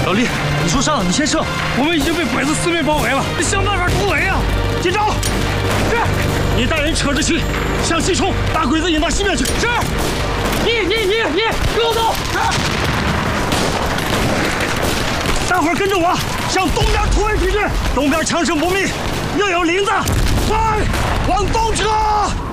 老李，你受伤了，你先撤。 我们已经被鬼子四面包围了，得想办法突围啊！ 接招！是。你带人扯着去，向西冲，把鬼子引到西面去。是。一，跟我走。是。大伙儿跟着我，向东边突围出去。东边强盛不密，又有林子，快往东撤！